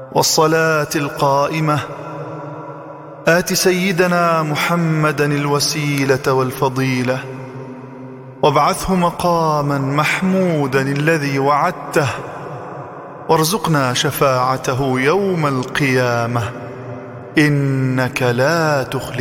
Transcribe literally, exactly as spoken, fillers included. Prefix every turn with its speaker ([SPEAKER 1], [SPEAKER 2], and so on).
[SPEAKER 1] والصلاة القائمة آت سيدنا محمدا الوسيلة والفضيلة وابعثه مقاما محمودا الذي وعدته وارزقنا شفاعته يوم القيامة إنك لا تخلف